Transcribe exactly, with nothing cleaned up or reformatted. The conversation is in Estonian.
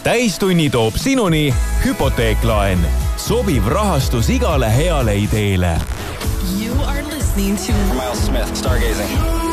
täistunni toob sinuni Hypoteeklaen. Sobiv rahastus igale heale ideele. You are listening to Miles Smith, Stargazing.